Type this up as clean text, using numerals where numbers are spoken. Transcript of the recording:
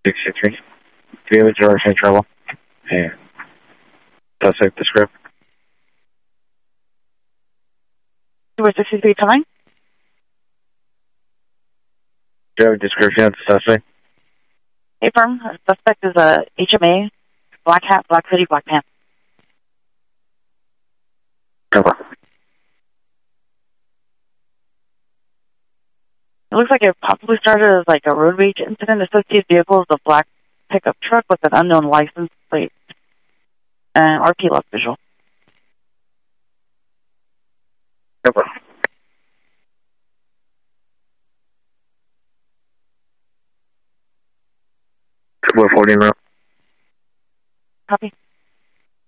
63. Daily direction travel. And suspect the script. 63 coming. Do you have a description of the suspect? Hey, firm. Suspect is a HMA, black hat, black hoodie, black pants. Over. It looks like it possibly started as like a road rage incident. Associated vehicle is a black pickup truck with an unknown license plate and RP left visual. Over. We're 40 now. Copy.